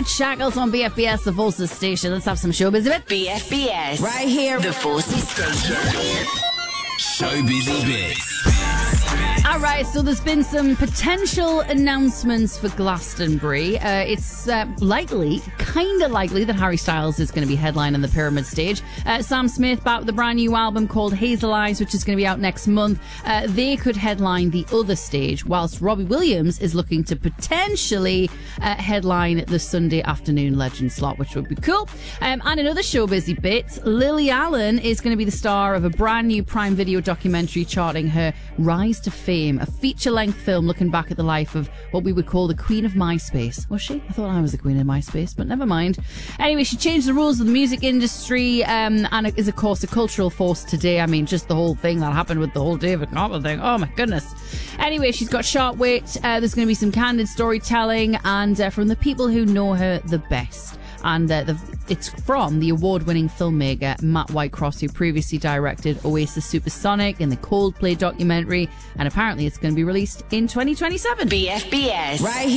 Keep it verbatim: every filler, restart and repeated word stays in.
David Shackles on B F B S, the Forces station. Let's have some showbiz a bit. B F B S. Right here. The Forces station. Showbiz bits. All right, so there's been some potential announcements for Glastonbury. Uh, it's uh, likely, kind of likely, that Harry Styles is going to be headlining the Pyramid stage. Uh, Sam Smith back with a brand new album called Hazel Eyes, which is going to be out next month. Uh, they could headline the other stage, whilst Robbie Williams is looking to potentially uh, headline the Sunday afternoon Legend slot, which would be cool. Um, and another showbizy bit, Lily Allen is going to be the star of a brand new Prime Video documentary charting her rise to fame, a feature-length film looking back at the life of what we would call the Queen of MySpace. Was she? I thought I was the Queen of MySpace, but never mind. Anyway, she changed the rules of the music industry um, and is, of course, a cultural force today. I mean, just the whole thing that happened with the whole David Copperfield thing. Oh, my goodness. Anyway, she's got sharp wit. Uh, there's going to be some candid storytelling and uh, from the people who know her the best. And uh, the, it's from the award-winning filmmaker Matt Whitecross, who previously directed Oasis Supersonic and the Coldplay documentary. And apparently it's going to be released in twenty twenty-seven. B F B S. Right here.